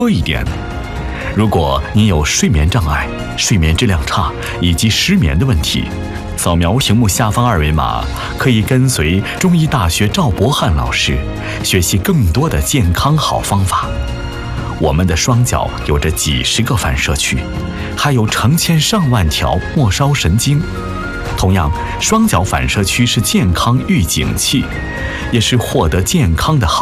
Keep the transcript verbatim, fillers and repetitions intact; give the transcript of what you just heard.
多一点。如果您有睡眠障碍、睡眠质量差以及失眠的问题，扫描屏幕下方二维码，可以跟随中医大学赵博翰老师学习更多的健康好方法。我们的双脚有着几十个反射区，还有成千上万条末梢神经。同样，双脚反射区是健康预警器，也是获得健康的好